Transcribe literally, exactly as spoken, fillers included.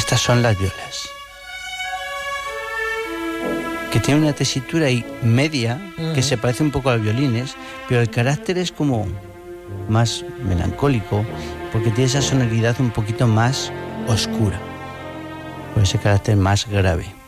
Estas son las violas, que tienen una tesitura ahí media, uh-huh. que se parece un poco a los violines, pero el carácter es como más melancólico, porque tiene esa sonoridad un poquito más oscura, con ese carácter más grave.